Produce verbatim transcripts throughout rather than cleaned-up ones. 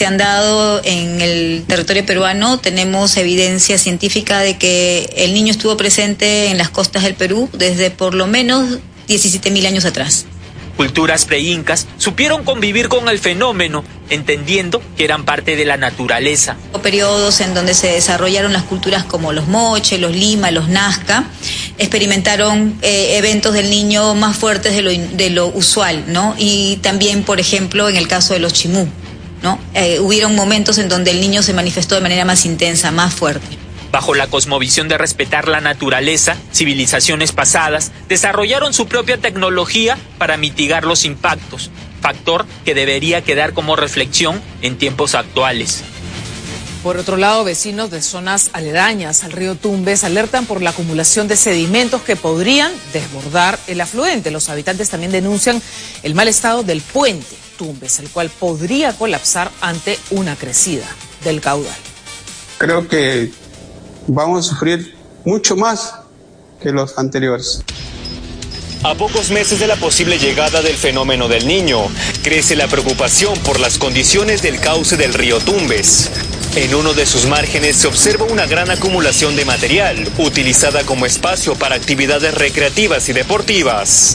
Se han dado en el territorio peruano, tenemos evidencia científica de que el niño estuvo presente en las costas del Perú desde por lo menos diecisiete mil años atrás. Culturas preincas supieron convivir con el fenómeno, entendiendo que eran parte de la naturaleza. Periodos en donde se desarrollaron las culturas como los Moche, los Lima, los Nazca, experimentaron eh, eventos del niño más fuertes de lo, de lo usual, ¿no? Y también, por ejemplo, en el caso de los Chimú, ¿no? Eh, hubieron momentos en donde el niño se manifestó de manera más intensa, más fuerte. Bajo la cosmovisión de respetar la naturaleza, civilizaciones pasadas desarrollaron su propia tecnología para mitigar los impactos, factor que debería quedar como reflexión en tiempos actuales. Por otro lado, vecinos de zonas aledañas al río Tumbes alertan por la acumulación de sedimentos que podrían desbordar el afluente. Los habitantes también denuncian el mal estado del puente Tumbes, el cual podría colapsar ante una crecida del caudal. Creo que vamos a sufrir mucho más que los anteriores. A pocos meses de la posible llegada del fenómeno del Niño, crece la preocupación por las condiciones del cauce del río Tumbes. En uno de sus márgenes se observa una gran acumulación de material, utilizada como espacio para actividades recreativas y deportivas.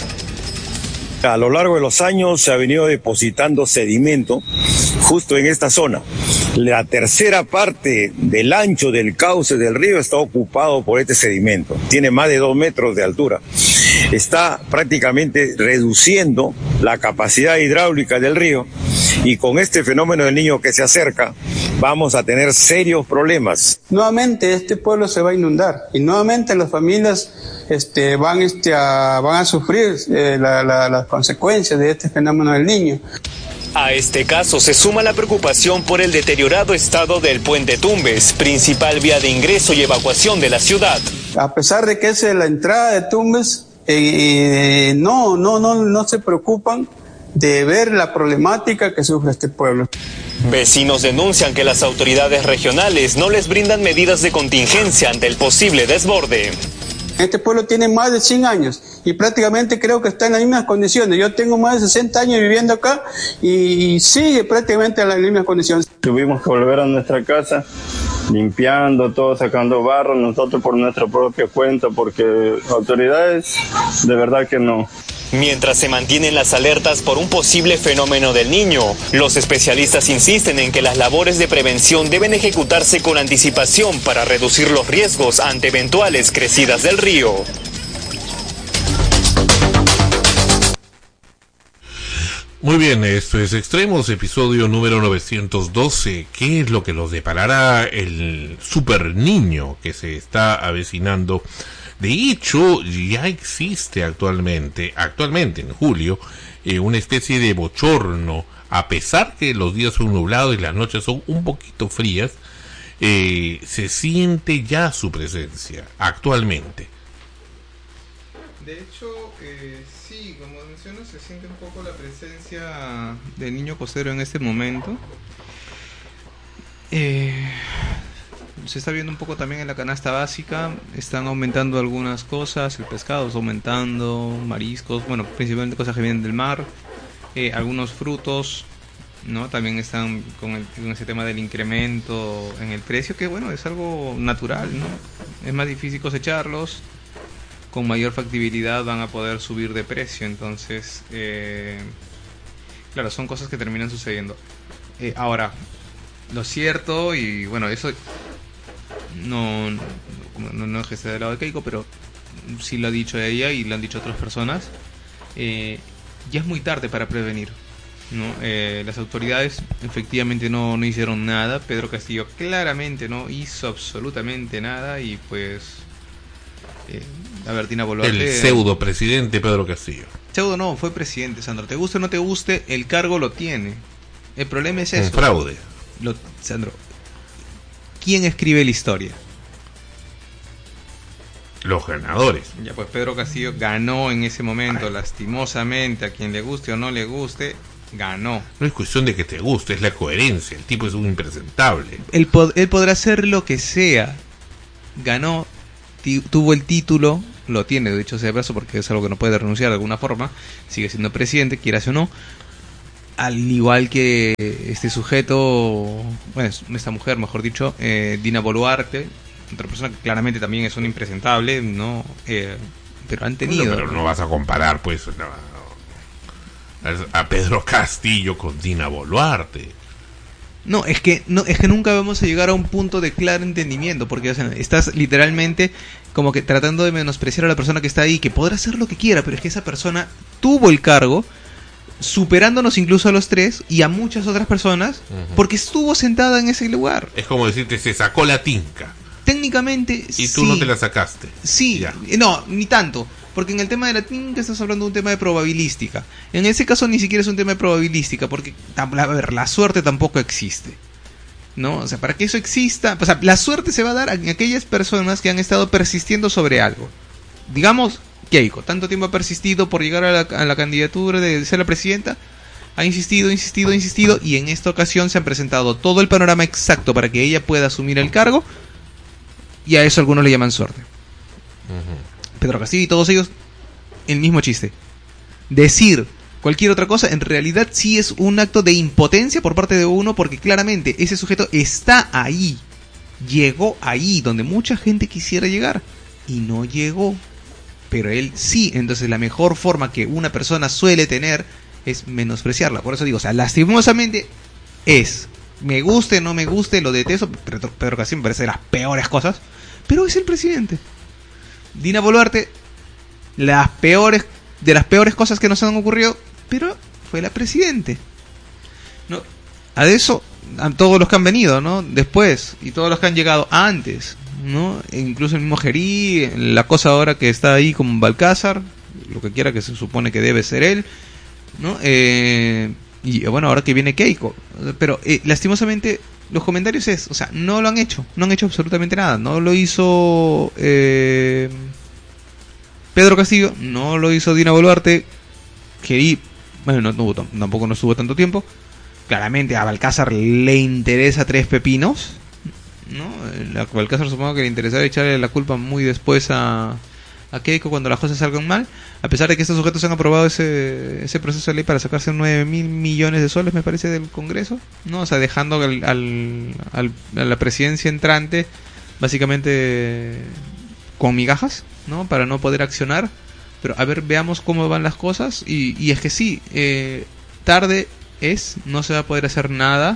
A lo largo de los años se ha venido depositando sedimento justo en esta zona. La tercera parte del ancho del cauce del río está ocupado por este sedimento. Tiene más de dos metros de altura. Está prácticamente reduciendo la capacidad hidráulica del río y con este fenómeno del Niño que se acerca vamos a tener serios problemas. Nuevamente este pueblo se va a inundar y nuevamente las familias este, van, este, a, van a sufrir eh, la, la, las consecuencias de este fenómeno del Niño. A este caso se suma la preocupación por el deteriorado estado del puente Tumbes, principal vía de ingreso y evacuación de la ciudad. A pesar de que es la entrada de Tumbes, eh, no, no, no, no se preocupan de ver la problemática que sufre este pueblo. Vecinos denuncian que las autoridades regionales no les brindan medidas de contingencia ante el posible desborde. Este pueblo tiene más de cien años y prácticamente creo que está en las mismas condiciones. Yo tengo más de sesenta años viviendo acá y sigue prácticamente en las mismas condiciones. Tuvimos que volver a nuestra casa limpiando todo, sacando barro, nosotros por nuestra propia cuenta, porque autoridades de verdad que no. Mientras se mantienen las alertas por un posible fenómeno del Niño, los especialistas insisten en que las labores de prevención deben ejecutarse con anticipación para reducir los riesgos ante eventuales crecidas del río. Muy bien, esto es Extremos, episodio número novecientos doce. ¿Qué es lo que nos deparará el super niño que se está avecinando? De hecho, ya existe actualmente, actualmente en julio, eh, una especie de bochorno. A pesar que los días son nublados y las noches son un poquito frías, eh, se siente ya su presencia actualmente. De hecho, eh, sí, como mencionas, se siente un poco la presencia del niño costero en este momento. Eh... Se está viendo un poco también en la canasta básica, están aumentando algunas cosas, el pescado está aumentando, mariscos, bueno, principalmente cosas que vienen del mar, eh, algunos frutos, ¿no? También están con, el, con ese tema del incremento en el precio, que bueno, es algo natural, ¿no? Es más difícil cosecharlos, con mayor factibilidad van a poder subir de precio, entonces, eh, claro, son cosas que terminan sucediendo. Eh, ahora, lo cierto, y bueno, eso... No, no, no es que esté del lado de Keiko, pero sí lo ha dicho ella y lo han dicho otras personas. Eh, ya es muy tarde para prevenir, ¿no? Eh, las autoridades efectivamente no, no hicieron nada. Pedro Castillo claramente no hizo absolutamente nada y pues eh, a Bertina Boluarte, el pseudo presidente Pedro Castillo. Pseudo no, fue presidente, Sandro. Te guste o no te guste, el cargo lo tiene. El problema es eso. Un fraude. Lo, Sandro, ¿quién escribe la historia? Los ganadores. Ya, pues Pedro Castillo ganó en ese momento. Ay. Lastimosamente, a quien le guste o no le guste, ganó. No es cuestión de que te guste, es la coherencia. El tipo es un impresentable. Él, pod- él podrá hacer lo que sea. Ganó, t- tuvo el título, lo tiene, de hecho sea brazo, porque es algo que no puede renunciar de alguna forma. Sigue siendo presidente, quieras o no. al igual que este sujeto, bueno, esta mujer, mejor dicho, eh, Dina Boluarte, otra persona que claramente también es un impresentable, ¿no? Eh, pero han tenido... No, pero no vas a comparar, pues, no, no, a Pedro Castillo con Dina Boluarte. No, es que no, es que nunca vamos a llegar a un punto de claro entendimiento, porque o sea, estás literalmente como que tratando de menospreciar a la persona que está ahí, que podrá hacer lo que quiera, pero es que esa persona tuvo el cargo, superándonos incluso a los tres y a muchas otras personas, uh-huh. porque estuvo sentada en ese lugar. Es como decirte, se sacó la tinca. Técnicamente, y tú sí. no te la sacaste. Sí, ya. No, ni tanto. Porque en el tema de la tinca estás hablando de un tema de probabilística. En ese caso ni siquiera es un tema de probabilística, porque, a ver, la suerte tampoco existe, ¿no? O sea, para que eso exista, o sea, la suerte se va a dar en aquellas personas que han estado persistiendo sobre algo. Digamos, Keiko, tanto tiempo ha persistido por llegar a la, a la candidatura de ser la presidenta, ha insistido, insistido, insistido, y en esta ocasión se han presentado todo el panorama exacto para que ella pueda asumir el cargo, y a eso algunos le llaman suerte. Uh-huh. Pedro Castillo y todos ellos, el mismo chiste. Decir cualquier otra cosa, en realidad sí es un acto de impotencia por parte de uno, porque claramente ese sujeto está ahí, llegó ahí, donde mucha gente quisiera llegar, y no llegó, pero él sí. Entonces la mejor forma que una persona suele tener es menospreciarla. Por eso digo, o sea, lastimosamente es, me guste, no me guste, lo detesto, Pedro, Pedro Castillo me parece de las peores cosas, pero es el presidente. Dina Boluarte, las peores, de las peores cosas que nos han ocurrido, pero fue la presidente, ¿no? A eso, a todos los que han venido, ¿no? Después, y todos los que han llegado antes, ¿no? E incluso el mismo Gerí, la cosa ahora que está ahí con Balcázar, lo que quiera que se supone que debe ser él, ¿no? Eh, y bueno, ahora que viene Keiko, pero eh, lastimosamente los comentarios es, o sea, no lo han hecho, no han hecho absolutamente nada. No lo hizo eh, Pedro Castillo, no lo hizo Dina Boluarte, que bueno, no, no, tampoco no estuvo tanto tiempo. Claramente a Balcázar le interesa tres pepinos, ¿no? A Balcázar supongo que le interesará echarle la culpa muy después a, a Keiko cuando las cosas salgan mal, a pesar de que estos sujetos han aprobado ese, ese proceso de ley para sacarse nueve mil millones de soles, me parece, del Congreso, ¿no? O sea, dejando al, al, al, a la presidencia entrante básicamente con migajas, ¿no? Para no poder accionar. Pero a ver, veamos cómo van las cosas. Y, y es que sí, eh, tarde es, no se va a poder hacer nada.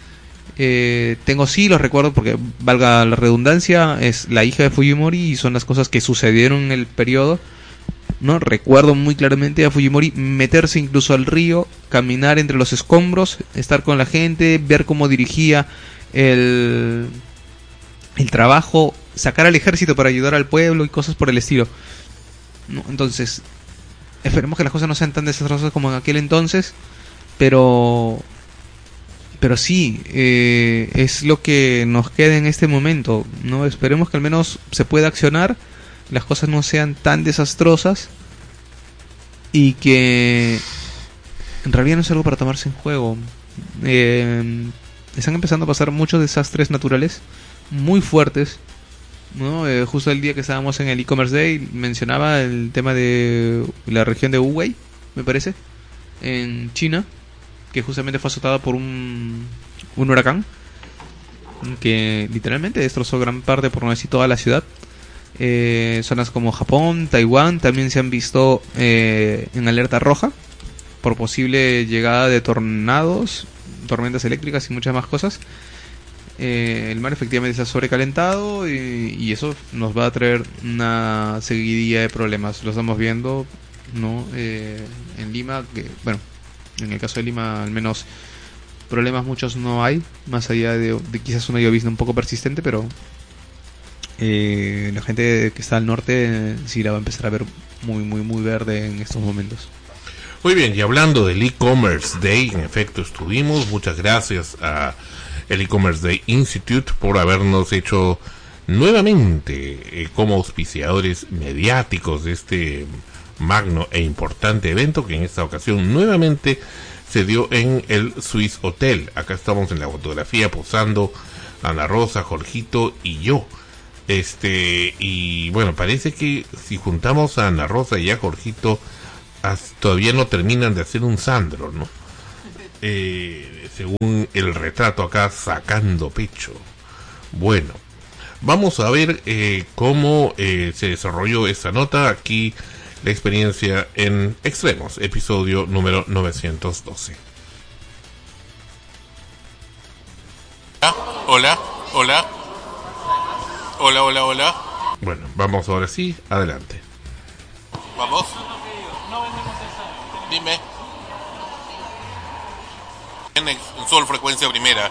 Eh, tengo sí los recuerdos, porque valga la redundancia, es la hija de Fujimori y son las cosas que sucedieron en el periodo, ¿no? Recuerdo muy claramente a Fujimori meterse incluso al río, caminar entre los escombros, estar con la gente, ver cómo dirigía el, el trabajo, sacar al ejército para ayudar al pueblo y cosas por el estilo, ¿no? Entonces, esperemos que las cosas no sean tan desastrosas como en aquel entonces, pero... Pero sí, eh, es lo que nos queda en este momento, ¿no? Esperemos que al menos se pueda accionar, las cosas no sean tan desastrosas y que en realidad no es algo para tomarse en juego. Eh, están empezando a pasar muchos desastres naturales muy fuertes, ¿no? Eh, justo el día que estábamos en el e-commerce day mencionaba el tema de la región de Hubei, me parece, en China, que justamente fue azotada por un, un huracán que literalmente destrozó gran parte, por no decir toda la ciudad. Eh, zonas como Japón, Taiwán también se han visto eh, en alerta roja por posible llegada de tornados, tormentas eléctricas y muchas más cosas. Eh, el mar efectivamente se ha sobrecalentado y, y eso nos va a traer una seguidilla de problemas. Lo estamos viendo, ¿no? Eh, en Lima, que bueno, en el caso de Lima al menos problemas muchos no hay, más allá de, de quizás una llovizna un poco persistente, pero eh, la gente que está al norte eh, sí la va a empezar a ver muy muy muy verde en estos momentos. Muy bien, y hablando del e-commerce day, en efecto estuvimos. Muchas gracias a el e-commerce day Institute por habernos hecho nuevamente eh, como auspiciadores mediáticos de este magno e importante evento, que en esta ocasión nuevamente se dio en el Swiss Hotel. Acá estamos en la fotografía posando Ana Rosa, Jorgito y yo. Este, y bueno, parece que si juntamos a Ana Rosa y a Jorgito, as, todavía no terminan de hacer un Sandro, ¿no? eh, según el retrato acá, sacando pecho. Bueno, vamos a ver eh, cómo eh, se desarrolló esta nota. Aquí la experiencia en Extremos, episodio número novecientos doce. Hola, hola. Hola, hola, hola. Bueno, vamos ahora sí, adelante. Vamos. Dime. En, en Sol Frecuencia Primera.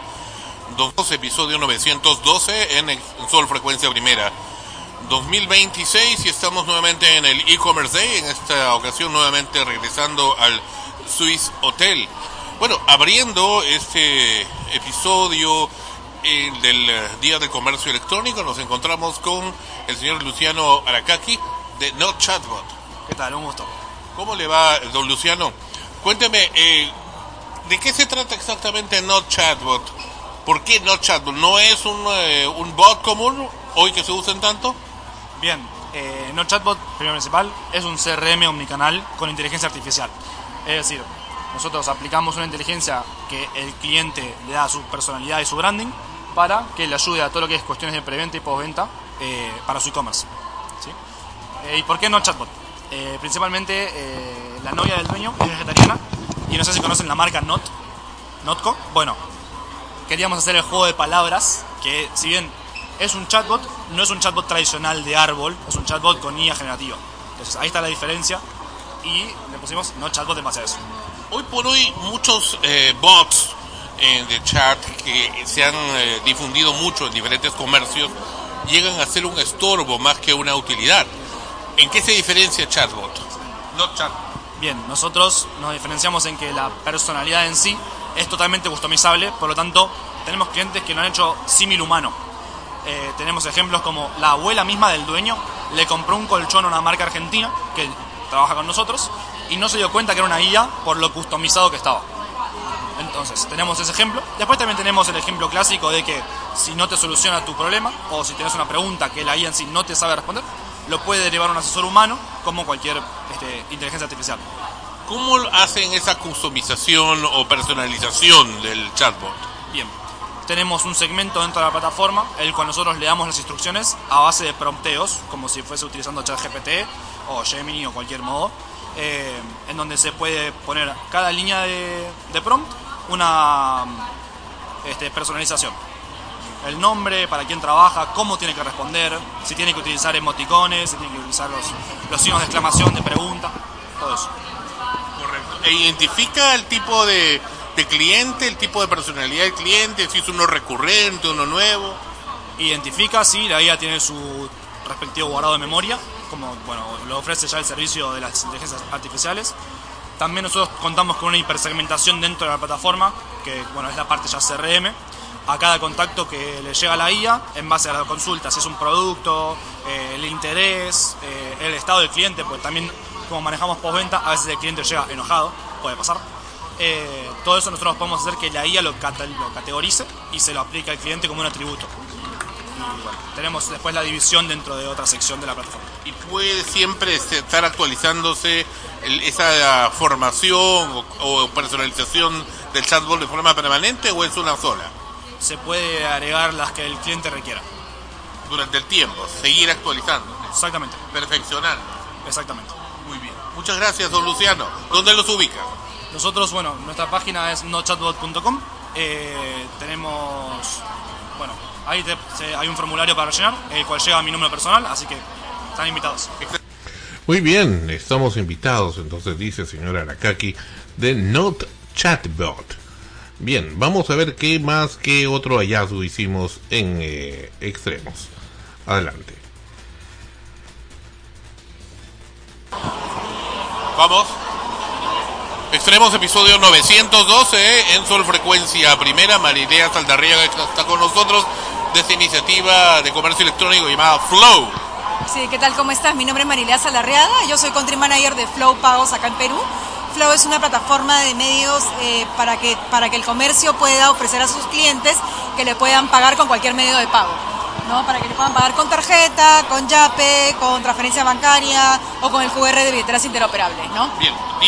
dos episodio novecientos doce en, en Sol Frecuencia Primera. dos mil veintiséis y estamos nuevamente en el e-commerce day. En esta ocasión nuevamente regresando al Swiss Hotel. Bueno, abriendo este episodio eh, del Día del Comercio Electrónico, nos encontramos con el señor Luciano Aracaki de Not Chatbot. ¿Qué tal? Un gusto. ¿Cómo le va, don Luciano? Cuénteme, eh, ¿de qué se trata exactamente Not Chatbot? ¿Por qué Not Chatbot? ¿No es un, eh, un bot común hoy que se usan tanto? Bien, eh, Not Chatbot, primero principal, es un C R M omnicanal con inteligencia artificial. Es decir, nosotros aplicamos una inteligencia que el cliente le da su personalidad y su branding para que le ayude a todo lo que es cuestiones de preventa y postventa eh, para su e-commerce. ¿Sí? Eh, ¿Y por qué Not Chatbot? Eh, principalmente eh, la novia del dueño es vegetariana y no sé si conocen la marca Not, Notco. Bueno, queríamos hacer el juego de palabras que, si bien es un chatbot, no es un chatbot tradicional de árbol, es un chatbot con I A generativa. Entonces ahí está la diferencia y le pusimos Not Chatbot en base a eso. Hoy por hoy muchos eh, bots eh, de chat que se han eh, difundido mucho en diferentes comercios llegan a ser un estorbo más que una utilidad. ¿En qué se diferencia Chatbot? Not Chatbot. Bien, nosotros nos diferenciamos en que la personalidad en sí es totalmente customizable, por lo tanto tenemos clientes que lo han hecho símil humano. Eh, tenemos ejemplos como la abuela misma del dueño le compró un colchón a una marca argentina que trabaja con nosotros y no se dio cuenta que era una I A por lo customizado que estaba. Entonces, tenemos ese ejemplo. Después también tenemos el ejemplo clásico de que si no te soluciona tu problema o si tienes una pregunta que la I A en sí no te sabe responder, lo puede derivar un asesor humano como cualquier este, inteligencia artificial. ¿Cómo hacen esa customización o personalización del chatbot? Bien, tenemos un segmento dentro de la plataforma, el cual nosotros le damos las instrucciones a base de prompteos, como si fuese utilizando ChatGPT o Gemini o cualquier modo, eh, en donde se puede poner cada línea de, de prompt una este, personalización. El nombre, para quién trabaja, cómo tiene que responder, si tiene que utilizar emoticones, si tiene que utilizar los, los signos de exclamación, de pregunta, todo eso. Correcto. ¿E identifica el tipo de, de cliente, el tipo de personalidad del cliente, si es uno recurrente, uno nuevo? Identifica, sí, la I A tiene su respectivo guardado de memoria, como bueno, lo ofrece ya el servicio de las inteligencias artificiales. También nosotros contamos con una hipersegmentación dentro de la plataforma, que bueno, es la parte ya C R M. A cada contacto que le llega a la I A, en base a la consulta, si es un producto, eh, el interés, eh, el estado del cliente, pues también como manejamos postventa, a veces el cliente llega enojado, puede pasar. Eh, todo eso nosotros podemos hacer que la I A lo, cata lo categorice y se lo aplique al cliente como un atributo. Y bueno, tenemos después la división dentro de otra sección de la plataforma. ¿Y puede siempre estar actualizándose el, esa formación o, o personalización del chatbot de forma permanente o es una sola? Se puede agregar las que el cliente requiera. Durante el tiempo, seguir actualizando. Exactamente. Perfeccionar. Exactamente. Muy bien. Muchas gracias, don Luciano. ¿Dónde los ubica? Nosotros, bueno, nuestra página es not chatbot punto com. Eh, tenemos, bueno, ahí te, se, hay un formulario para rellenar, el cual llega a mi número personal, así que están invitados. Muy bien, estamos invitados, entonces dice el señor Aracaki de Not Chatbot. Bien, vamos a ver qué más, qué otro hallazgo hicimos en eh, Extremos. Adelante. Vamos. Extremos, episodio novecientos doce en Sol Frecuencia Primera. Marilea Saldarriaga está con nosotros de esta iniciativa de comercio electrónico llamada Flow. Sí, ¿qué tal? ¿Cómo estás? Mi nombre es Marilea Saldarriaga, yo soy Country Manager de Flow Pagos acá en Perú. Flow es una plataforma de medios eh, para, que, para que el comercio pueda ofrecer a sus clientes que le puedan pagar con cualquier medio de pago, ¿no? Para que le puedan pagar con tarjeta, con Yape, con transferencia bancaria o con el Q R de billeteras interoperables, ¿no? Bien, dime,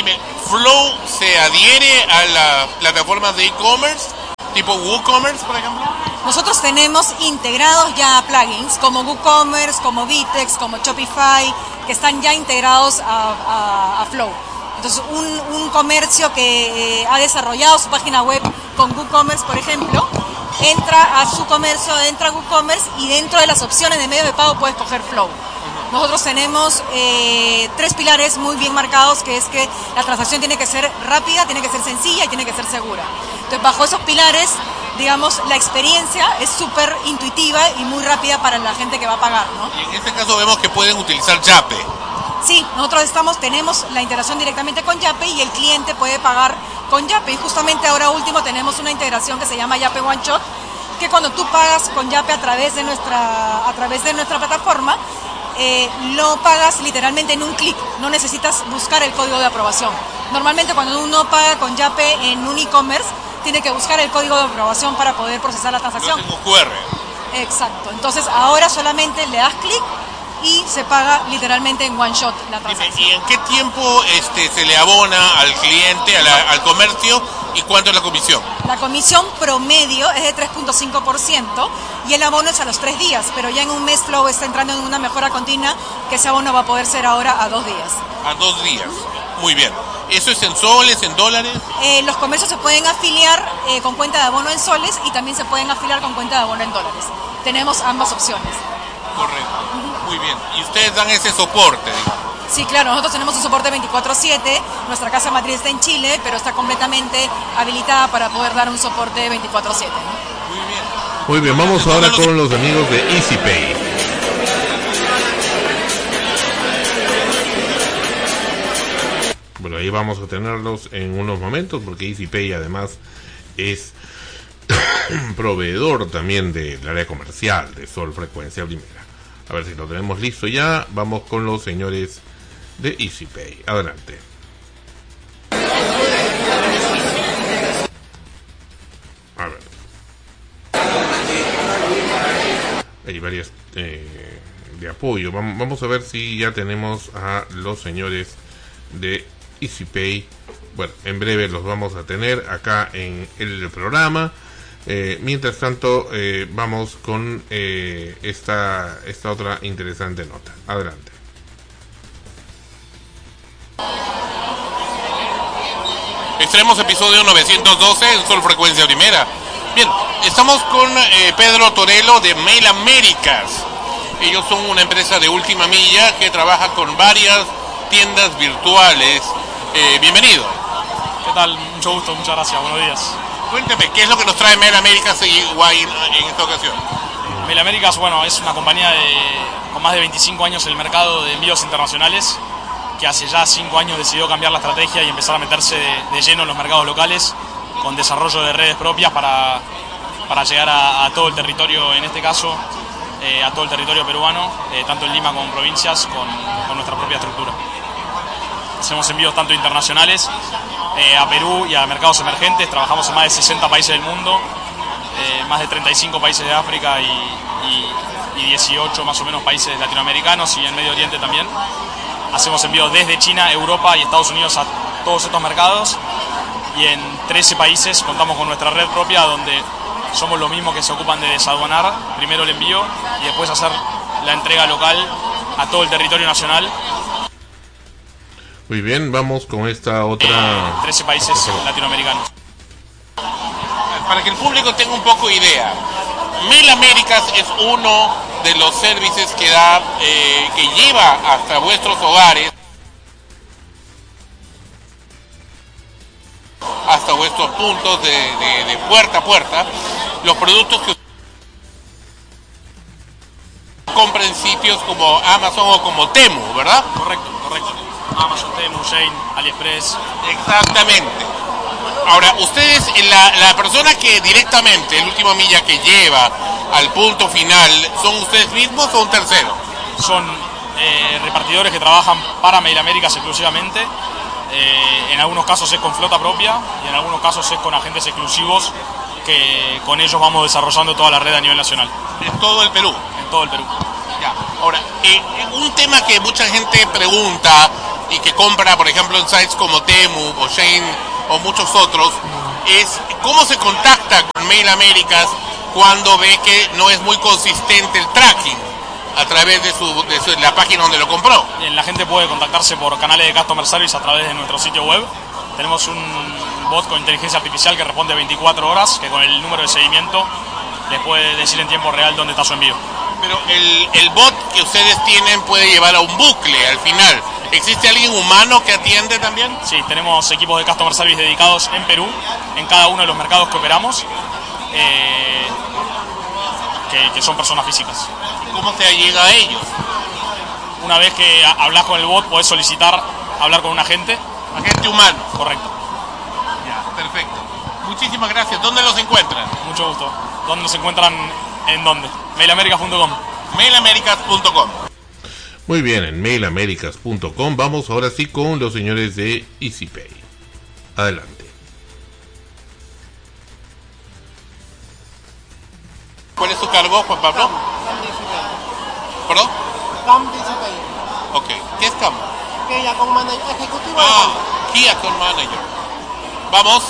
¿Flow se adhiere a las plataformas de e-commerce, tipo WooCommerce, por ejemplo? Nosotros tenemos integrados ya plugins como WooCommerce, como Vitex, como Shopify, que están ya integrados a, a, a Flow. Entonces, un, un comercio que eh, ha desarrollado su página web con WooCommerce, por ejemplo, entra a su comercio, entra a WooCommerce y dentro de las opciones de medio de pago puede escoger Flow. Nosotros tenemos eh, tres pilares muy bien marcados, que es que la transacción tiene que ser rápida, tiene que ser sencilla y tiene que ser segura. Entonces, bajo esos pilares, digamos, la experiencia es súper intuitiva y muy rápida para la gente que va a pagar, ¿no? Y en este caso vemos que pueden utilizar Yape. Sí, nosotros estamos, tenemos la integración directamente con Yape y el cliente puede pagar con Yape. Y justamente ahora último tenemos una integración que se llama Yape One Shot, que cuando tú pagas con Yape a través de nuestra, a través de nuestra plataforma, eh, lo pagas literalmente en un clic, no necesitas buscar el código de aprobación. Normalmente cuando uno paga con Yape en un e-commerce, tiene que buscar el código de aprobación para poder procesar la transacción. Yo tengo cu erre. Exacto, entonces ahora solamente le das clic y se paga literalmente en one shot la transacción. ¿Y en qué tiempo este, se le abona al cliente, a la, al comercio, y cuánto es la comisión? La comisión promedio es de tres punto cinco por ciento y el abono es a los tres días, pero ya en un mes Flow está entrando en una mejora continua, que ese abono va a poder ser ahora a dos días. A dos días, muy bien. ¿Eso es en soles, en dólares? Eh, los comercios se pueden afiliar eh, con cuenta de abono en soles y también se pueden afiliar con cuenta de abono en dólares. Tenemos ambas opciones. Correcto, muy bien. ¿Y ustedes dan ese soporte? Sí, claro, nosotros tenemos un soporte veinticuatro siete, nuestra casa matriz está en Chile, pero está completamente habilitada para poder dar un soporte veinticuatro siete, ¿no? Muy bien. Muy bien, vamos ahora con los amigos de EasyPay. Bueno, ahí vamos a tenerlos en unos momentos, porque EasyPay además es proveedor también del área comercial de Sol Frecuencia Primera. A ver si lo tenemos listo ya. Vamos con los señores de EasyPay. Adelante. A ver. Hay varias eh, de apoyo. Vamos, vamos a ver si ya tenemos a los señores de EasyPay. Bueno, en breve los vamos a tener acá en el programa. Eh, mientras tanto, eh, vamos con eh, esta, esta otra interesante nota. Adelante. Extremos episodio novecientos doce en Sol Frecuencia Primera. Bien, estamos con eh, Pedro Torello de Mail Américas. Ellos son una empresa de última milla que trabaja con varias tiendas virtuales. Eh, bienvenido. ¿Qué tal? Mucho gusto, muchas gracias, buenos días. Cuénteme, ¿qué es lo que nos trae Mail Américas en, en esta ocasión? Mail Américas, bueno, es una compañía de, con más de veinticinco años en el mercado de envíos internacionales, que hace ya cinco años decidió cambiar la estrategia y empezar a meterse de, de lleno en los mercados locales, con desarrollo de redes propias para, para llegar a, a todo el territorio, en este caso, eh, a todo el territorio peruano, eh, tanto en Lima como en provincias, con, con nuestra propia estructura. Hacemos envíos tanto internacionales, eh, a Perú y a mercados emergentes. Trabajamos en más de sesenta países del mundo, eh, más de treinta y cinco países de África y, y, y dieciocho más o menos países latinoamericanos y en Medio Oriente también. Hacemos envíos desde China, Europa y Estados Unidos a todos estos mercados, y en trece países contamos con nuestra red propia, donde somos los mismos que se ocupan de desaduanar primero el envío y después hacer la entrega local a todo el territorio nacional. Muy bien, vamos con esta otra... trece países latinoamericanos. Para que el público tenga un poco de idea, Mail Américas es uno de los servicios que da, eh, que lleva hasta vuestros hogares, hasta vuestros puntos de, de, de puerta a puerta, los productos que compran en sitios como Amazon o como Temu, ¿verdad? Correcto, correcto. Amazon, Temu, Shein, AliExpress. Exactamente. Ahora, ustedes, la, la persona que directamente, el último milla que lleva al punto final, ¿son ustedes mismos o un tercero? Son eh, repartidores que trabajan para Mail Américas exclusivamente. Eh, en algunos casos es con flota propia y en algunos casos es con agentes exclusivos, que con ellos vamos desarrollando toda la red a nivel nacional. En todo el Perú. En todo el Perú. Ya. Ahora, eh, un tema que mucha gente pregunta y que compra, por ejemplo, en sites como Temu o Shein o muchos otros, es cómo se contacta con Mail Américas cuando ve que no es muy consistente el tracking a través de, su, de, su, de la página donde lo compró. Bien, la gente puede contactarse por canales de Customer Service a través de nuestro sitio web. Tenemos un bot con inteligencia artificial que responde veinticuatro horas, que con el número de seguimiento les puede decir en tiempo real dónde está su envío. Pero el, el bot que ustedes tienen puede llevar a un bucle al final. ¿Existe alguien humano que atiende también? Sí, tenemos equipos de Customer Service dedicados en Perú, en cada uno de los mercados que operamos, eh, que, que son personas físicas. ¿Y cómo se llega a ellos? Una vez que hablas con el bot, podés solicitar hablar con un agente. Agente humano. Correcto. Ya, perfecto. Muchísimas gracias. ¿Dónde los encuentran? Mucho gusto. ¿Dónde nos encuentran? ¿En dónde? mail americas punto com. mail americas punto com. Muy bien, en mail americas punto com. Vamos ahora sí con los señores de EasyPay. Adelante. ¿Cuál es su cargo, Juan Pablo? ¿Perdón? CAM de EasyPay. Ok. ¿Qué es CAM? Que ya con manager ejecutivo. Ah, Key Account Manager. Vamos.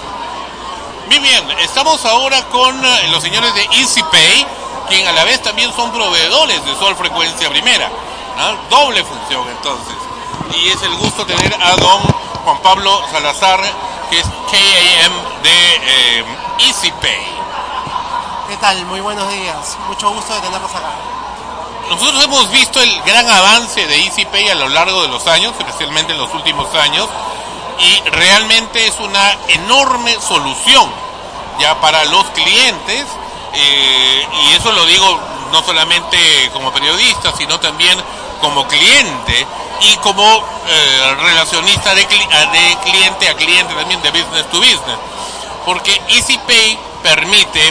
Muy bien, estamos ahora con eh, los señores de EasyPay, quien a la vez también son proveedores de Sol Frecuencia Primera, ¿no? Doble función entonces. Y es el gusto tener a don Juan Pablo Salazar, que es K A M de eh, EasyPay. ¿Qué tal? Muy buenos días. Mucho gusto de tenerlos acá. Nosotros hemos visto el gran avance de EasyPay a lo largo de los años, especialmente en los últimos años, y realmente es una enorme solución ya para los clientes, eh, y eso lo digo no solamente como periodista, sino también como cliente y como eh, relacionista de, cli de cliente a cliente, también de business to business, porque EasyPay permite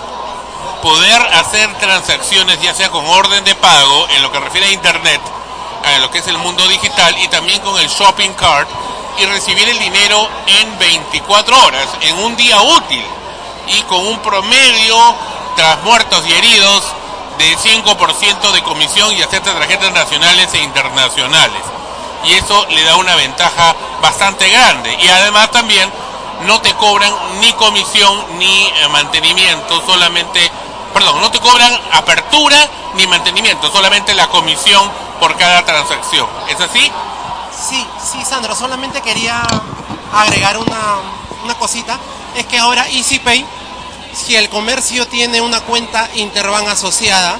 poder hacer transacciones ya sea con orden de pago en lo que refiere a internet, a lo que es el mundo digital, y también con el shopping cart, y recibir el dinero en veinticuatro horas, en un día útil, y con un promedio tras muertos y heridos de cinco por ciento de comisión y acepta tarjetas nacionales e internacionales. Y eso le da una ventaja bastante grande, y además también no te cobran ni comisión ni eh, mantenimiento, solamente, perdón, no te cobran apertura ni mantenimiento, solamente la comisión por cada transacción. ¿Es así? Sí, sí, Sandro, solamente quería agregar una, una cosita, es que ahora EasyPay, si el comercio tiene una cuenta Interbank asociada,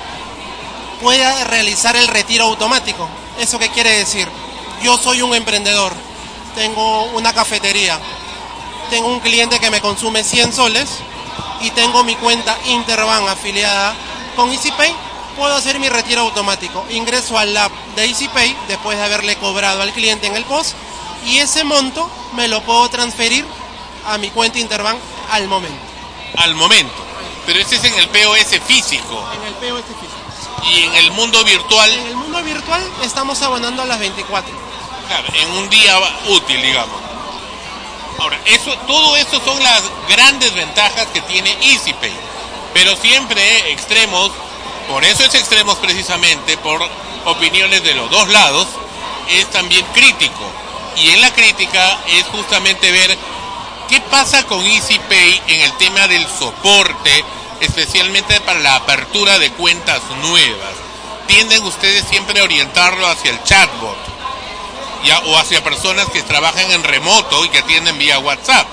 puede realizar el retiro automático. ¿Eso qué quiere decir? Yo soy un emprendedor, tengo una cafetería, tengo un cliente que me consume cien soles y tengo mi cuenta Interbank afiliada con EasyPay, puedo hacer mi retiro automático. Ingreso al app de EasyPay después de haberle cobrado al cliente en el post y ese monto me lo puedo transferir a mi cuenta Interbank al momento. Al momento. Pero ese es en el P O S físico. En el P O S físico. ¿Y en el mundo virtual? En el mundo virtual estamos abonando a las veinticuatro. Claro, en un día útil, digamos. Ahora, eso, todo eso son las grandes ventajas que tiene EasyPay. Pero siempre extremos, por eso es extremos precisamente, por opiniones de los dos lados, es también crítico. Y en la crítica es justamente ver qué pasa con EasyPay en el tema del soporte, especialmente para la apertura de cuentas nuevas. Tienden ustedes siempre a orientarlo hacia el chatbot, ya, o hacia personas que trabajan en remoto y que atienden vía WhatsApp.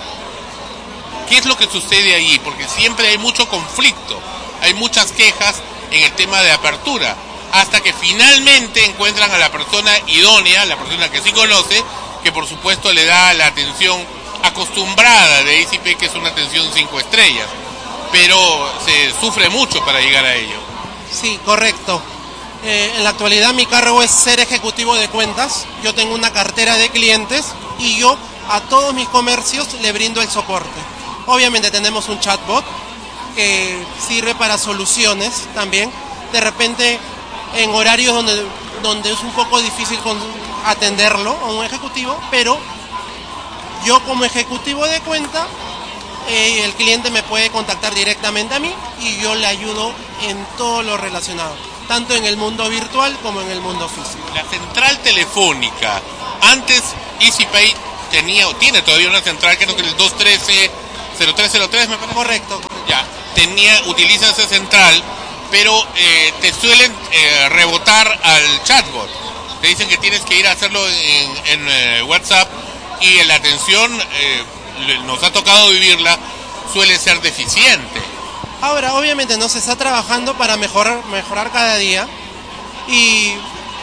¿Qué es lo que sucede ahí? Porque siempre hay mucho conflicto, hay muchas quejas en el tema de apertura, hasta que finalmente encuentran a la persona idónea, la persona que sí conoce, que por supuesto le da la atención acostumbrada de EasyPay, que es una atención cinco estrellas, pero se sufre mucho para llegar a ello. Sí, correcto. Eh, en la actualidad mi cargo es ser ejecutivo de cuentas. Yo tengo una cartera de clientes y yo a todos mis comercios le brindo el soporte. Obviamente tenemos un chatbot que sirve para soluciones también. De repente en horarios donde, donde es un poco difícil con, atenderlo a un ejecutivo, pero yo como ejecutivo de cuenta, eh, el cliente me puede contactar directamente a mí y yo le ayudo en todo lo relacionado, tanto en el mundo virtual como en el mundo físico. La central telefónica Antes EasyPay tenía o tiene todavía una central que es el dos trece cero tres cero tres, me parece. Correcto. Ya, tenía, utiliza esa central, pero eh, te suelen eh, rebotar al chatbot. Te dicen que tienes que ir a hacerlo en, en eh, WhatsApp, y la atención, eh, nos ha tocado vivirla, suele ser deficiente. Ahora, obviamente, no se está trabajando para mejorar, mejorar cada día, y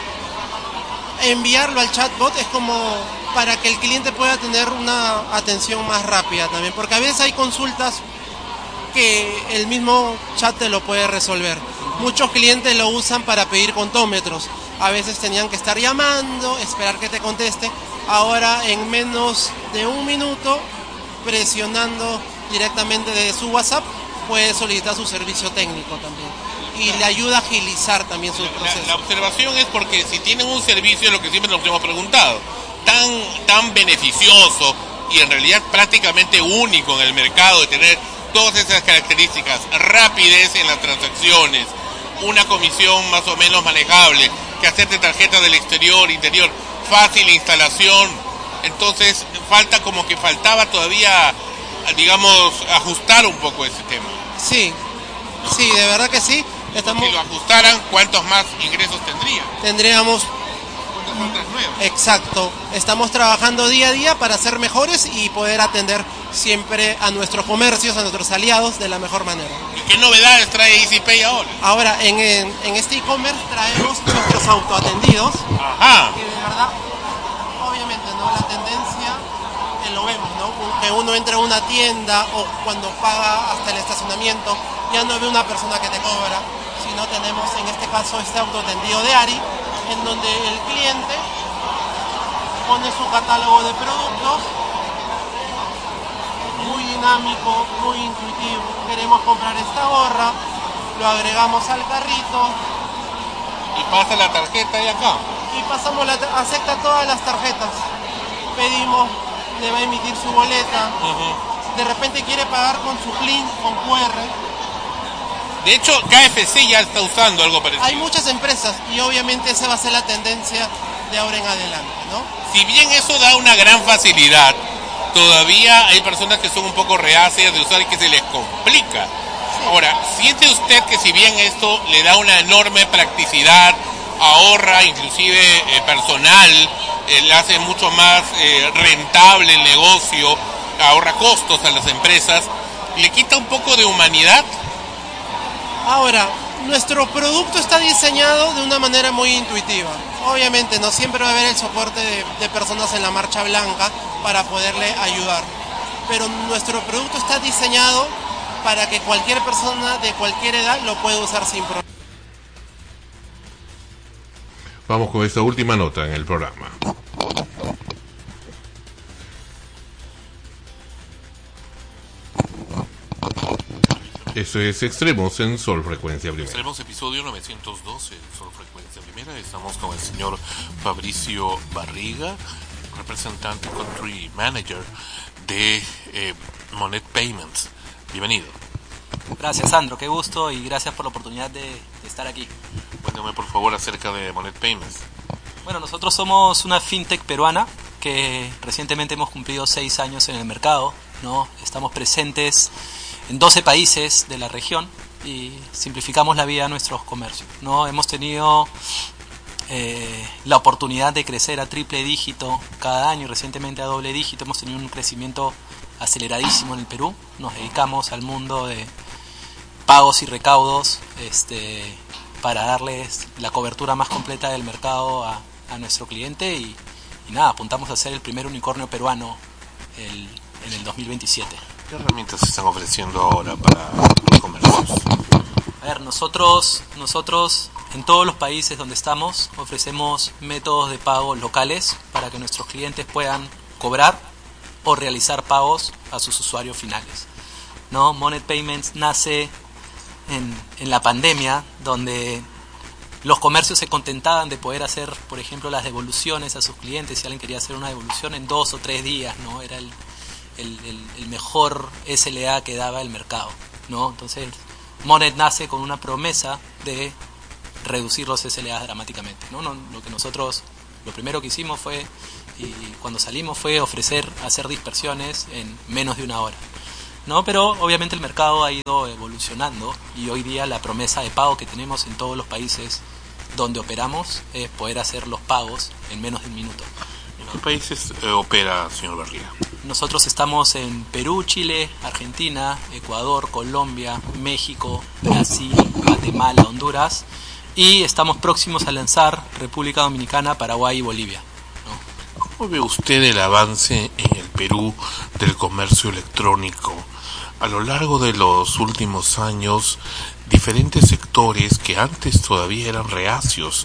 enviarlo al chatbot es como para que el cliente pueda tener una atención más rápida también, porque a veces hay consultas que el mismo chat te lo puede resolver. Muchos clientes lo usan para pedir contómetros, a veces tenían que estar llamando, esperar que te conteste. Ahora en menos de un minuto, presionando directamente de su WhatsApp, puede solicitar su servicio técnico también, y le ayuda a agilizar también su proceso. La, la observación es porque si tienen un servicio, lo que siempre nos hemos preguntado, tan, tan beneficioso y en realidad prácticamente único en el mercado, de tener todas esas características, rapidez en las transacciones, una comisión más o menos manejable, que hacerte tarjeta del exterior, interior, fácil instalación, entonces falta como que faltaba todavía, digamos, ajustar un poco ese tema. Sí, sí, de verdad que sí. Estamos... Si lo ajustaran, ¿cuántos más ingresos tendrían? Tendríamos... ¿Cuántas otras nuevas? Exacto. Estamos trabajando día a día para ser mejores y poder atender siempre a nuestros comercios, a nuestros aliados de la mejor manera. ¿Y qué novedades trae EasyPay ahora? Ahora, en, en, en este e-commerce traemos nuestros autoatendidos. Ajá. Que de verdad, obviamente, ¿no? La tendencia, que lo vemos, ¿no? Que uno entra a una tienda o cuando paga hasta el estacionamiento, ya no ve una persona que te cobra, sino tenemos en este caso este autoatendido de Ari, en donde el cliente pone su catálogo de productos, muy dinámico, muy intuitivo. Queremos comprar esta gorra, lo agregamos al carrito. Y pasa la tarjeta de acá. Y pasamos la, acepta todas las tarjetas. Pedimos, le va a emitir su boleta. Uh-huh. De repente quiere pagar con su Plin, con Q R. De hecho, K F C ya está usando algo parecido. Hay muchas empresas y obviamente esa va a ser la tendencia de ahora en adelante, ¿no? Si bien eso da una gran facilidad, todavía hay personas que son un poco reacias de usar y que se les complica. Sí. Ahora, ¿siente usted que si bien esto le da una enorme practicidad, ahorra inclusive eh, personal, eh, le hace mucho más eh, rentable el negocio, ahorra costos a las empresas, le quita un poco de humanidad? Ahora, nuestro producto está diseñado de una manera muy intuitiva. Obviamente no siempre va a haber el soporte de, de personas en la marcha blanca para poderle ayudar, pero nuestro producto está diseñado para que cualquier persona de cualquier edad lo pueda usar sin problema. Vamos con esta última nota en el programa. Eso es Extremos en Sol Frecuencia Primera. Extremos, episodio novecientos doce, Sol Frecuencia Primera. Estamos con el señor Fabricio Barriga, representante Country Manager de eh, Monet Payments. Bienvenido. Gracias, Sandro, qué gusto y gracias por la oportunidad de, de estar aquí. Cuéntame por favor acerca de Monet Payments. Bueno, nosotros somos una fintech peruana que recientemente hemos cumplido seis años en el mercado, ¿no? Estamos presentes en doce países de la región y simplificamos la vida a nuestros comercios, ¿no? Hemos tenido eh, la oportunidad de crecer a triple dígito cada año y recientemente a doble dígito. Hemos tenido un crecimiento aceleradísimo en el Perú. Nos dedicamos al mundo de pagos y recaudos este, para darles la cobertura más completa del mercado a, a nuestro cliente y, y nada, apuntamos a ser el primer unicornio peruano el, en el dos mil veintisiete. ¿Qué herramientas se están ofreciendo ahora para los comercios? A ver, nosotros, nosotros en todos los países donde estamos ofrecemos métodos de pago locales para que nuestros clientes puedan cobrar o realizar pagos a sus usuarios finales, ¿no? Monet Payments nace en, en la pandemia, donde los comercios se contentaban de poder hacer, por ejemplo, las devoluciones a sus clientes. Si alguien quería hacer una devolución en dos o tres días, ¿no? Era el El, el, el mejor S L A que daba el mercado, ¿no? Entonces Monet nace con una promesa de reducir los S L As dramáticamente, ¿no? No, lo que nosotros, lo primero que hicimos fue y cuando salimos fue ofrecer hacer dispersiones en menos de una hora, ¿no? Pero obviamente el mercado ha ido evolucionando y hoy día la promesa de pago que tenemos en todos los países donde operamos es poder hacer los pagos en menos de un minuto. ¿En qué países eh, opera, señor Barriga? Nosotros estamos en Perú, Chile, Argentina, Ecuador, Colombia, México, Brasil, Guatemala, Honduras, y estamos próximos a lanzar República Dominicana, Paraguay y Bolivia, ¿no? ¿Cómo ve usted el avance en el Perú del comercio electrónico? A lo largo de los últimos años, diferentes sectores que antes todavía eran reacios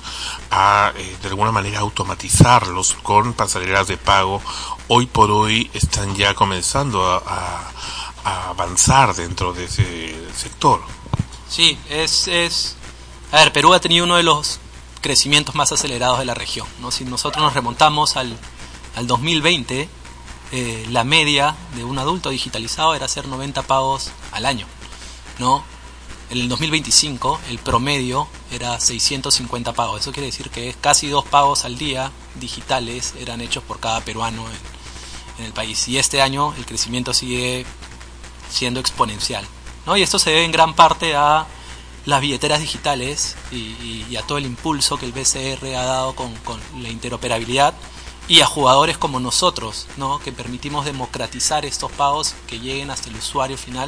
a, eh, de alguna manera, automatizarlos con pasarelas de pago, hoy por hoy están ya comenzando a, a, a avanzar dentro de ese sector. Sí, es, es... A ver, Perú ha tenido uno de los crecimientos más acelerados de la región, ¿no? Si nosotros nos remontamos al, al dos mil veinte, eh, la media de un adulto digitalizado era hacer noventa pagos al año, ¿no? En el dos mil veinticinco el promedio era seiscientos cincuenta pagos. Eso quiere decir que casi dos pagos al día digitales eran hechos por cada peruano en, en el país. Y este año el crecimiento sigue siendo exponencial, ¿no? Y esto se debe en gran parte a las billeteras digitales y, y, y a todo el impulso que el B C R ha dado con, con la interoperabilidad, y a jugadores como nosotros, ¿no? Que permitimos democratizar estos pagos que lleguen hasta el usuario final,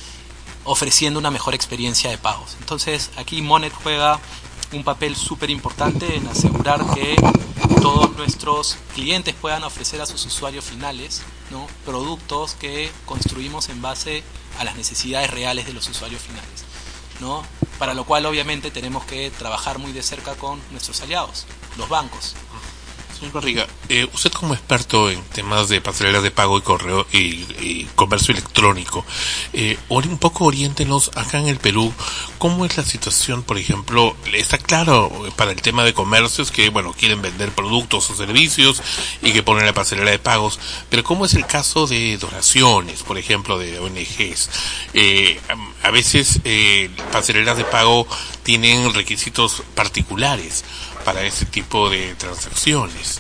ofreciendo una mejor experiencia de pagos. Entonces aquí Monet juega un papel súper importante en asegurar que todos nuestros clientes puedan ofrecer a sus usuarios finales, ¿no? Productos que construimos en base a las necesidades reales de los usuarios finales, ¿no? Para lo cual obviamente tenemos que trabajar muy de cerca con nuestros aliados, los bancos. Señor Barriga, eh, usted como experto en temas de pasarelas de pago y correo y, y comercio electrónico, eh, un poco oriéntenos acá en el Perú, ¿cómo es la situación? Por ejemplo, está claro para el tema de comercios que, bueno, quieren vender productos o servicios y que ponen la pasarela de pagos, pero ¿cómo es el caso de donaciones, por ejemplo, de O N Ges? Eh, a, a veces eh, pasarelas de pago tienen requisitos particulares para ese tipo de transacciones.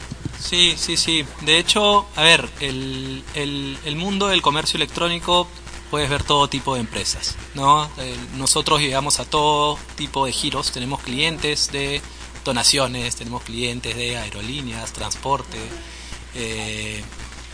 Sí, sí, sí. De hecho, a ver, el, el, el mundo del comercio electrónico, puedes ver todo tipo de empresas, ¿no? Eh, nosotros llegamos a todo tipo de giros. Tenemos clientes de donaciones, tenemos clientes de aerolíneas, transporte, eh,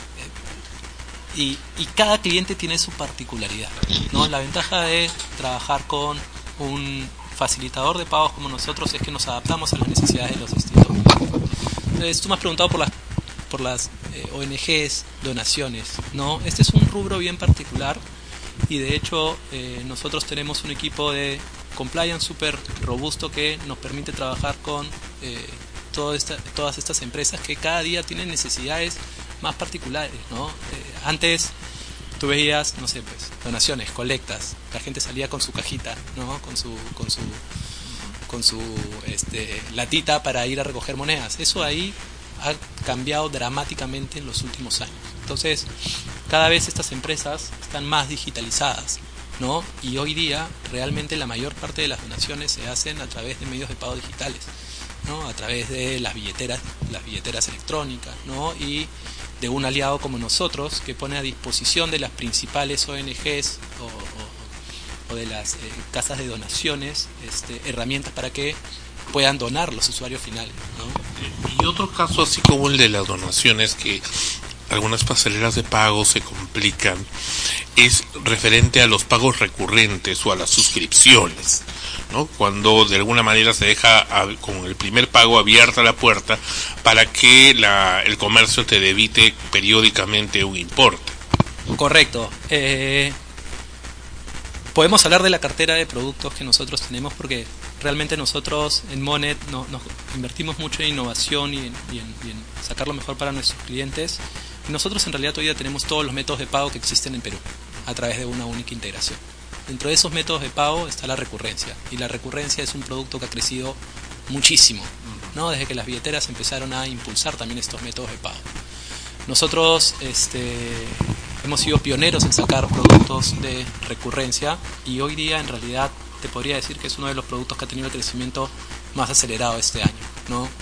y, y cada cliente tiene su particularidad, ¿no? La ventaja de trabajar con un facilitador de pagos como nosotros es que nos adaptamos a las necesidades de los distintos. Entonces, tú me has preguntado por las por las eh, O N Ges, donaciones, ¿no? Este es un rubro bien particular y de hecho eh, nosotros tenemos un equipo de compliance súper robusto que nos permite trabajar con eh, todo esta, todas estas empresas que cada día tienen necesidades más particulares, ¿no? Eh, antes tú veías, no sé, pues, donaciones, colectas, la gente salía con su cajita, ¿no? Con su, con su, con su, este, latita para ir a recoger monedas. Eso ahí ha cambiado dramáticamente en los últimos años. Entonces, cada vez estas empresas están más digitalizadas, ¿no? Y hoy día, realmente la mayor parte de las donaciones se hacen a través de medios de pago digitales, ¿no? A través de las billeteras, las billeteras electrónicas, ¿no? Y de un aliado como nosotros que pone a disposición de las principales O N Ges o, o, o de las eh, casas de donaciones este, herramientas para que puedan donar los usuarios finales, ¿no? Y otro caso así como el de las donaciones, que algunas pasarelas de pago se complican, es referente a los pagos recurrentes o a las suscripciones, ¿no? Cuando de alguna manera se deja a, con el primer pago abierta la puerta para que la, el comercio te debite periódicamente un importe. Correcto. Eh, podemos hablar de la cartera de productos que nosotros tenemos porque realmente nosotros en Monet no, nos invertimos mucho en innovación y en, y, en, y en sacar lo mejor para nuestros clientes. Y nosotros en realidad todavía tenemos todos los métodos de pago que existen en Perú a través de una única integración. Dentro de esos métodos de pago está la recurrencia, y la recurrencia es un producto que ha crecido muchísimo, ¿no? Desde que las billeteras empezaron a impulsar también estos métodos de pago. Nosotros este, hemos sido pioneros en sacar productos de recurrencia y hoy día en realidad te podría decir que es uno de los productos que ha tenido el crecimiento más acelerado este año, ¿no?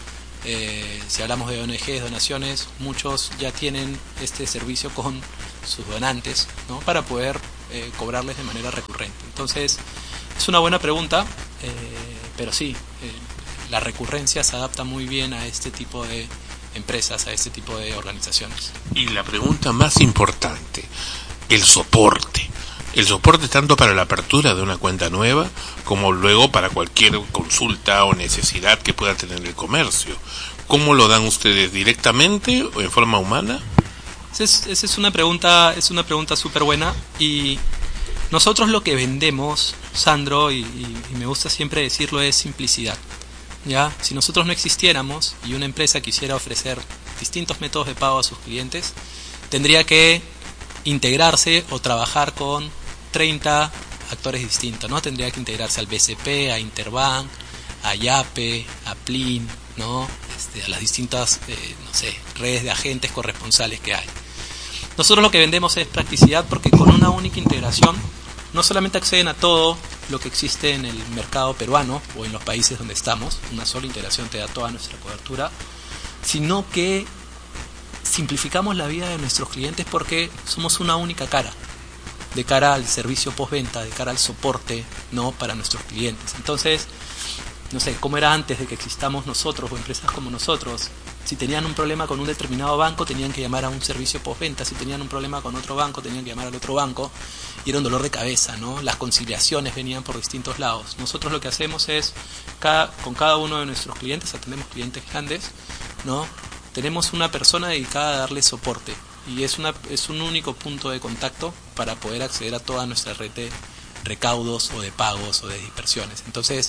Eh, si hablamos de O N Ges, donaciones, muchos ya tienen este servicio con sus donantes, ¿no? Para poder eh, cobrarles de manera recurrente. Entonces, es una buena pregunta, eh, pero sí, eh, la recurrencia se adapta muy bien a este tipo de empresas, a este tipo de organizaciones. Y la pregunta más importante, el soporte. El soporte tanto para la apertura de una cuenta nueva como luego para cualquier consulta o necesidad que pueda tener el comercio. ¿Cómo lo dan ustedes? ¿Directamente o en forma humana? Esa es, esa es una pregunta, es una pregunta súper buena, y nosotros lo que vendemos, Sandro, y, y, y me gusta siempre decirlo, es simplicidad. ¿Ya? Si nosotros no existiéramos y una empresa quisiera ofrecer distintos métodos de pago a sus clientes, tendría que integrarse o trabajar con treinta actores distintos, ¿no? Tendría que integrarse al B C P, a Interbank, a Yape, a Plin, ¿no? Este, a las distintas, eh, no sé, redes de agentes corresponsales que hay. Nosotros lo que vendemos es practicidad, porque con una única integración no solamente acceden a todo lo que existe en el mercado peruano o en los países donde estamos, una sola integración te da toda nuestra cobertura, sino que simplificamos la vida de nuestros clientes porque somos una única cara, de cara al servicio postventa, de cara al soporte, ¿no? Para nuestros clientes. Entonces, no sé, ¿cómo era antes de que existamos nosotros o empresas como nosotros? Si tenían un problema con un determinado banco, tenían que llamar a un servicio postventa. Si tenían un problema con otro banco, tenían que llamar al otro banco. Y era un dolor de cabeza, ¿no? Las conciliaciones venían por distintos lados. Nosotros lo que hacemos es, cada, con cada uno de nuestros clientes, atendemos clientes grandes, ¿no? Tenemos una persona dedicada a darle soporte. Y es, una, es un único punto de contacto para poder acceder a toda nuestra red de recaudos o de pagos o de dispersiones. Entonces,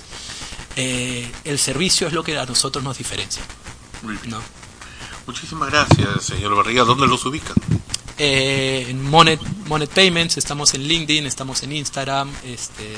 eh, el servicio es lo que a nosotros nos diferencia. Muy bien. ¿No? Muchísimas gracias, señor Barriga. ¿Dónde los ubican? Eh, en Monet, Monet Payments, estamos en LinkedIn, estamos en Instagram. Este,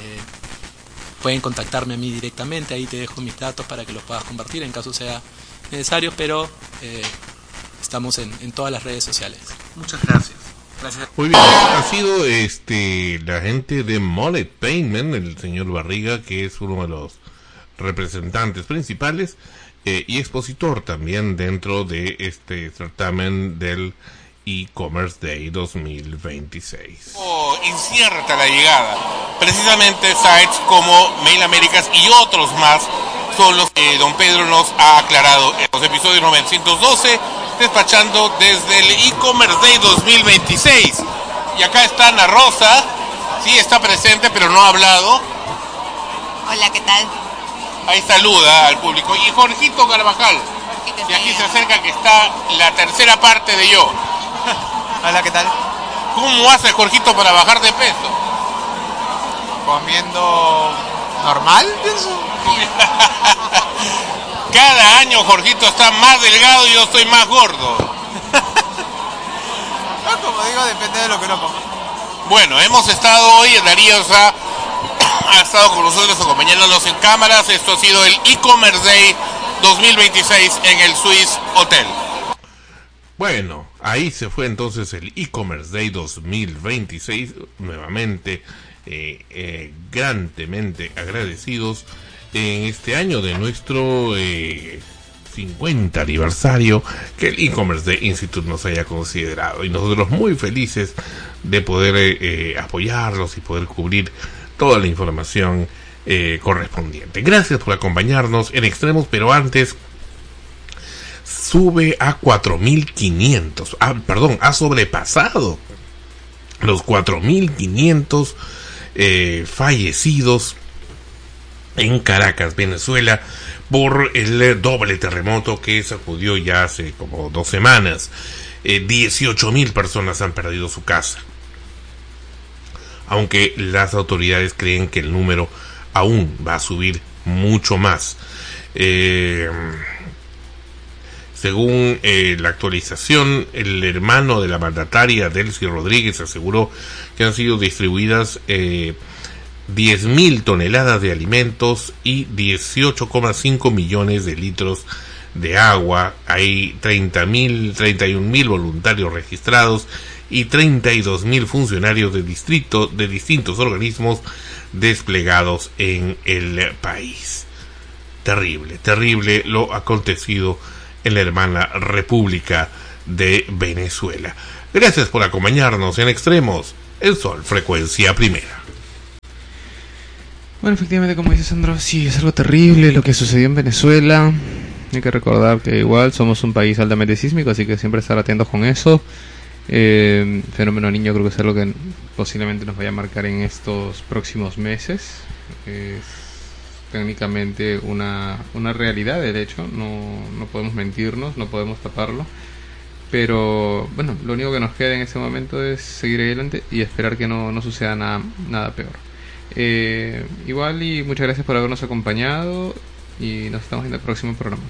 pueden contactarme a mí directamente, ahí te dejo mis datos para que los puedas compartir en caso sea necesario, pero eh, estamos en, en todas las redes sociales. Muchas gracias. Gracias. Muy bien, ha sido este la gente de Monet Payment, el señor Barriga, que es uno de los representantes principales eh, y expositor también dentro de este certamen del E-Commerce Day dos mil veintiséis. Oh, incierta la llegada. Precisamente sites como Mail Américas y otros más son los que don Pedro nos ha aclarado en los episodios novecientos doce, despachando desde el E-Commerce Day dos mil veintiséis. Y acá está Ana Rosa, sí está presente pero no ha hablado. Hola, ¿qué tal? Ahí saluda al público. Y Jorgito Carvajal, y aquí se acerca que está la tercera parte de yo. Hola, ¿qué tal? ¿Cómo hace Jorgito para bajar de peso? Comiendo normal, pienso. Cada año Jorgito está más delgado y yo estoy más gordo. No, como digo, depende de lo que uno coma. Bueno, hemos estado hoy, Darío ha, ha estado con nosotros acompañándonos en cámaras. Esto ha sido el E-Commerce Day dos mil veintiséis en el Swiss Hotel. Bueno, ahí se fue entonces el E-Commerce Day dos mil veintiséis, nuevamente eh, eh, grandemente agradecidos en este año de nuestro eh, cincuenta aniversario que el E-Commerce Day Institute nos haya considerado, y nosotros muy felices de poder eh, apoyarlos y poder cubrir toda la información eh, correspondiente. Gracias por acompañarnos en Extremos, pero antes sube a cuatro mil quinientos, ah, perdón, ha sobrepasado los cuatro mil quinientos eh, fallecidos en Caracas, Venezuela, por el doble terremoto que sacudió ya hace como dos semanas. Eh, dieciocho mil personas han perdido su casa, aunque las autoridades creen que el número aún va a subir mucho más. Eh, según eh, la actualización, el hermano de la mandataria, Delcy Rodríguez, aseguró que han sido distribuidas eh, diez mil toneladas de alimentos y dieciocho coma cinco millones de litros de agua. Hay treinta mil, treinta y un mil voluntarios registrados y treinta y dos mil funcionarios de distrito de distintos organismos desplegados en el país. terrible, terrible lo acontecido en la hermana República de Venezuela. Gracias por acompañarnos en Extremos, el Sol Frecuencia Primera. Bueno, efectivamente, como dice Sandro, sí, es algo terrible lo que sucedió en Venezuela. Hay que recordar que igual somos un país altamente sísmico, así que siempre estar atentos con eso. Eh, fenómeno niño creo que es algo que posiblemente nos vaya a marcar en estos próximos meses. Es técnicamente una, una realidad, de hecho, no, no podemos mentirnos, no podemos taparlo. Pero bueno, lo único que nos queda en este momento es seguir adelante y esperar que no, no suceda nada, nada peor. Eh, igual y muchas gracias por habernos acompañado y nos estamos en el próximo programa.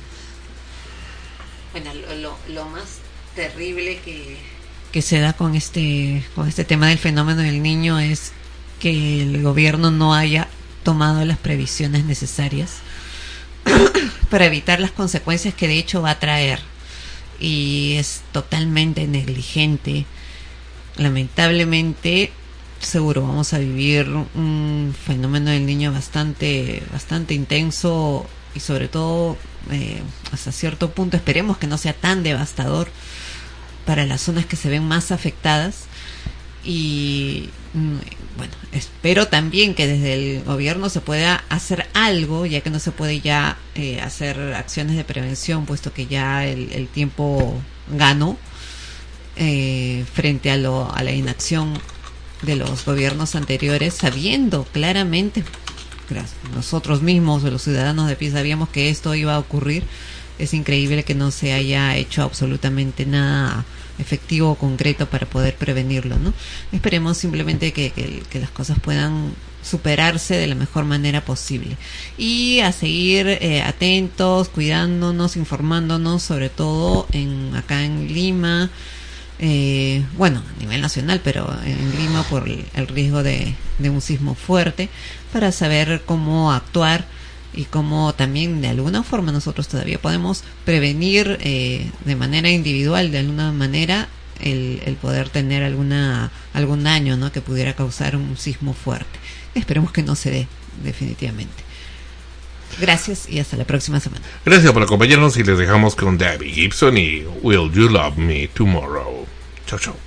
Bueno, lo, lo, lo más terrible que, que se da con este, con este tema del fenómeno del niño es que el gobierno no haya tomado las previsiones necesarias para evitar las consecuencias que de hecho va a traer, y es totalmente negligente. Lamentablemente seguro vamos a vivir un fenómeno del niño bastante bastante intenso y sobre todo eh, hasta cierto punto esperemos que no sea tan devastador para las zonas que se ven más afectadas. Y bueno, espero también que desde el gobierno se pueda hacer algo, ya que no se puede ya eh, hacer acciones de prevención, puesto que ya el, el tiempo ganó eh, frente a, lo, a la inacción de los gobiernos anteriores, sabiendo claramente, nosotros mismos, los ciudadanos de pie, sabíamos que esto iba a ocurrir. Es increíble que no se haya hecho absolutamente nada efectivo o concreto para poder prevenirlo, ¿no? Esperemos simplemente que, que, que las cosas puedan superarse de la mejor manera posible y a seguir eh, atentos, cuidándonos, informándonos, sobre todo en acá en Lima, eh, bueno, a nivel nacional, pero en Lima por el, el riesgo de, de un sismo fuerte, para saber cómo actuar y cómo también de alguna forma nosotros todavía podemos prevenir eh, de manera individual, de alguna manera, el, el poder tener alguna algún daño, ¿no?, que pudiera causar un sismo fuerte. Esperemos que no se dé, definitivamente. Gracias y hasta la próxima semana. Gracias por acompañarnos y les dejamos con Debbie Gibson y Will You Love Me Tomorrow. Chau, chau.